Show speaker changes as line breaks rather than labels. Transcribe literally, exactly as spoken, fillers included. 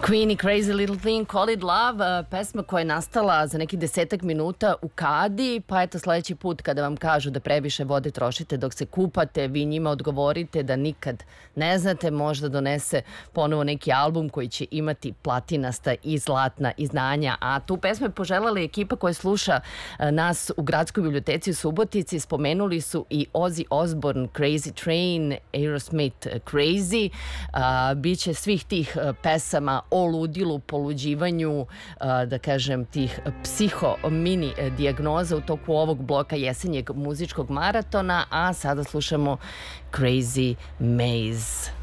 Queen i Crazy Little Thing, Call It Love, pesma koja je nastala za neki desetak minuta u kadi, pa eto sledeći put kada vam kažu da previše vode trošite dok se kupate, vi njima odgovorite da nikad ne znate, možda donese ponovo neki album koji će imati platinasta i zlatna izdanja. A tu pesmu je poželjela ekipa koja sluša nas u Gradskoj biblioteci u Subotici, spomenuli su i Ozzy Osbourne, Crazy Train, Aerosmith, Crazy, biće svih tih pesama o ludilu, poluđivanju, da kažem, tih psiho mini dijagnoza u toku ovog bloka jesenjeg muzičkog maratona, a sada slušamo Crazy Maze.